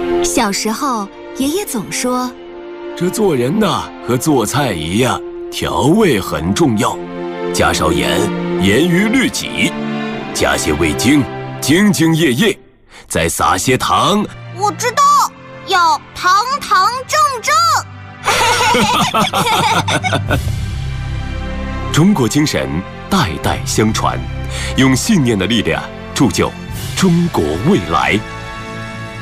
小时候，爷爷总说， 这做人呐，和做菜一样，调味很重要。加少盐，严于律己；加些味精，兢兢业业；再撒些糖。 我知道，要堂堂正正。 中国精神代代相传，用信念的力量铸就中国未来。